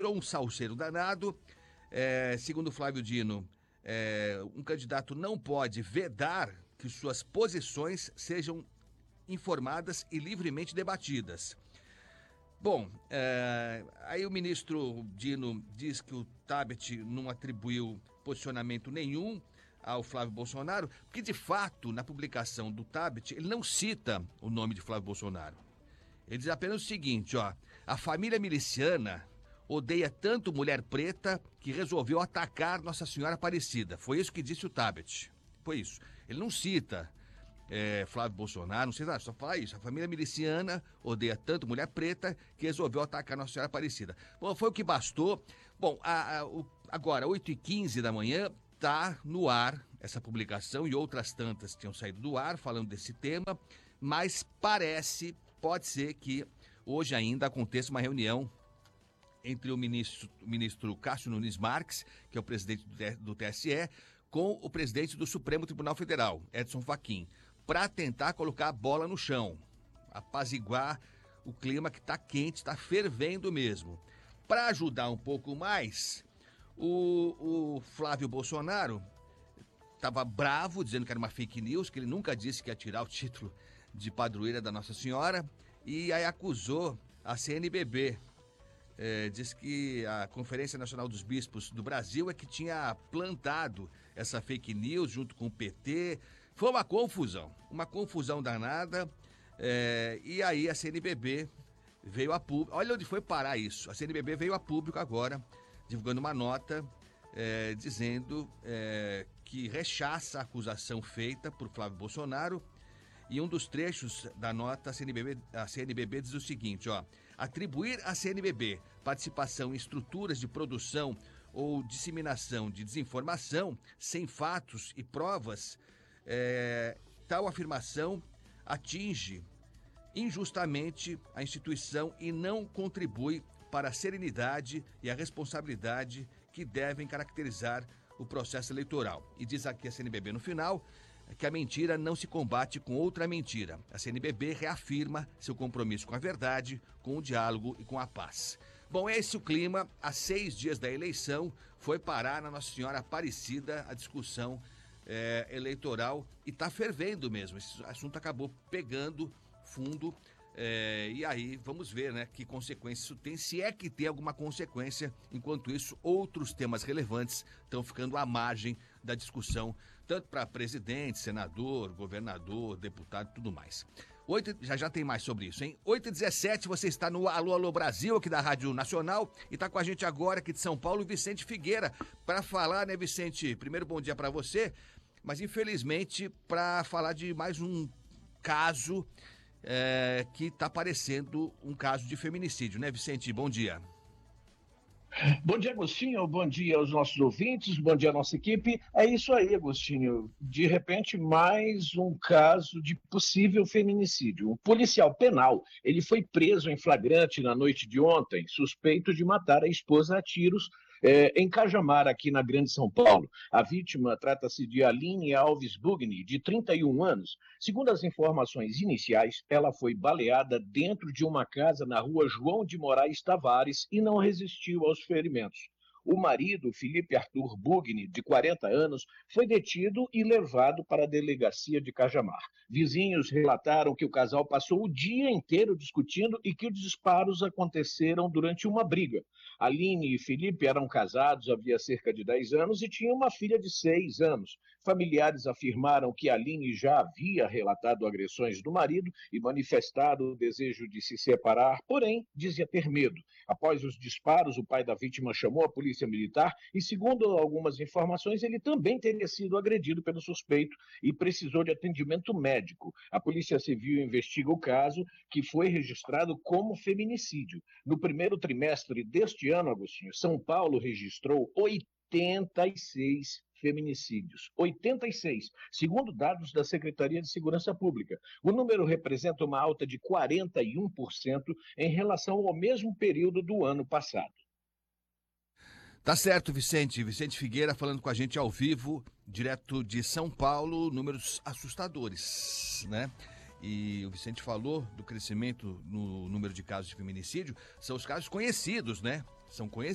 virou um salseiro danado. Segundo Flávio Dino, um candidato não pode vedar que suas posições sejam informadas e livremente debatidas. Bom, aí o ministro Dino diz que o Tabet não atribuiu posicionamento nenhum ao Flávio Bolsonaro, porque de fato, na publicação do Tabet, ele não cita o nome de Flávio Bolsonaro. Ele diz apenas o seguinte, a família miliciana odeia tanto mulher preta que resolveu atacar Nossa Senhora Aparecida. Foi isso que disse o Tabet. Foi isso. Ele não cita Flávio Bolsonaro, não sei nada, só fala isso. A família miliciana odeia tanto mulher preta que resolveu atacar Nossa Senhora Aparecida. Bom, foi o que bastou. Bom, agora, 8h15 da manhã, está no ar essa publicação e outras tantas tinham saído do ar falando desse tema, mas pode ser que hoje ainda aconteça uma reunião entre o ministro Cássio Nunes Marques, que é o presidente do TSE, com o presidente do Supremo Tribunal Federal, Edson Fachin, para tentar colocar a bola no chão, apaziguar o clima que está quente, está fervendo mesmo. Para ajudar um pouco mais, o Flávio Bolsonaro estava bravo, dizendo que era uma fake news, que ele nunca disse que ia tirar o título de padroeira da Nossa Senhora, e aí acusou a CNBB. Diz que a Conferência Nacional dos Bispos do Brasil é que tinha plantado essa fake news junto com o PT. Foi uma confusão danada, e aí a CNBB veio a público. Olha onde foi parar isso. A CNBB veio a público agora, divulgando uma nota dizendo que rechaça a acusação feita por Flávio Bolsonaro. E um dos trechos da nota, a CNBB diz o seguinte, atribuir à CNBB participação em estruturas de produção ou disseminação de desinformação sem fatos e provas, tal afirmação atinge injustamente a instituição e não contribui para a serenidade e a responsabilidade que devem caracterizar o processo eleitoral. E diz aqui a CNBB no final que a mentira não se combate com outra mentira. A CNBB reafirma seu compromisso com a verdade, com o diálogo e com a paz. Bom, esse é o clima. Há 6 dias da eleição, foi parar na Nossa Senhora Aparecida a discussão eleitoral e está fervendo mesmo. Esse assunto acabou pegando fundo. E aí, vamos ver, né, que consequência isso tem, se é que tem alguma consequência. Enquanto isso, outros temas relevantes estão ficando à margem da discussão, tanto para presidente, senador, governador, deputado e tudo mais. Já tem mais sobre isso, hein? 8h17, você está no Alô, Alô Brasil, aqui da Rádio Nacional, e está com a gente agora, aqui de São Paulo, Vicente Figueira, para falar, né, Vicente? Primeiro, bom dia para você, mas infelizmente, para falar de mais um caso que está parecendo um caso de feminicídio, né, Vicente? Bom dia. Bom dia, Agostinho. Bom dia aos nossos ouvintes. Bom dia à nossa equipe. É isso aí, Agostinho. De repente, mais um caso de possível feminicídio. Um policial penal, ele foi preso em flagrante na noite de ontem, suspeito de matar a esposa a tiros em Cajamar, aqui na Grande São Paulo. A vítima trata-se de Aline Alves Bugni, de 31 anos. Segundo as informações iniciais, ela foi baleada dentro de uma casa na rua João de Moraes Tavares e não resistiu aos ferimentos. O marido, Felipe Arthur Bugni, de 40 anos, foi detido e levado para a delegacia de Cajamar. Vizinhos relataram que o casal passou o dia inteiro discutindo e que os disparos aconteceram durante uma briga. Aline e Felipe eram casados havia cerca de 10 anos e tinham uma filha de 6 anos. Familiares afirmaram que Aline já havia relatado agressões do marido e manifestado o desejo de se separar, porém dizia ter medo. Após os disparos, o pai da vítima chamou a polícia militar e, segundo algumas informações, ele também teria sido agredido pelo suspeito e precisou de atendimento médico. A Polícia Civil investiga o caso, que foi registrado como feminicídio. No primeiro trimestre deste ano, Agostinho, São Paulo registrou 86 feminicídios. 86, segundo dados da Secretaria de Segurança Pública. O número representa uma alta de 41% em relação ao mesmo período do ano passado. Tá certo, Vicente. Vicente Figueira falando com a gente ao vivo, direto de São Paulo, números assustadores, né? E o Vicente falou do crescimento no número de casos de feminicídio, são os casos conhecidos, né? São conhecidos.